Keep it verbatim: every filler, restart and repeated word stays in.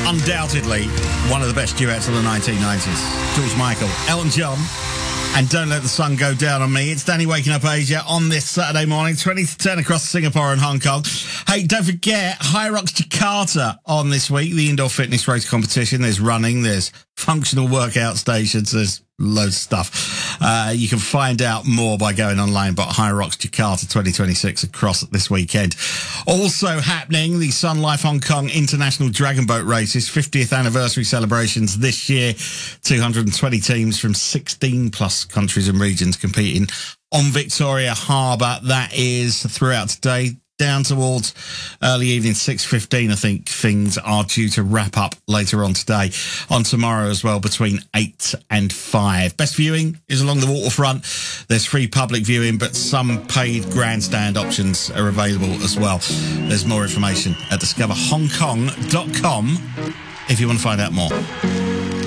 undoubtedly one of the best duets of the nineteen nineties. George Michael, Elton John, and Don't Let the Sun Go Down on Me. It's Danny Waking Up Asia on this Saturday morning, twenty to ten across Singapore and Hong Kong. Hey, don't forget, High Rocks Jakarta on this week, the indoor fitness race competition. There's running, there's functional workout stations, there's loads of stuff. Uh, you can find out more by going online, but High Rocks Jakarta twenty twenty-six across this weekend. Also happening, the Sun Life Hong Kong International Dragon Boat Races, fiftieth anniversary celebrations this year. two hundred twenty teams from sixteen plus countries and regions competing on Victoria Harbour. That is throughout today, down towards early evening, six fifteen, I think things are due to wrap up later on today. On tomorrow as well, between eight and five. Best viewing is along the waterfront. There's free public viewing, but some paid grandstand options are available as well. There's more information at discover hong kong dot com if you want to find out more.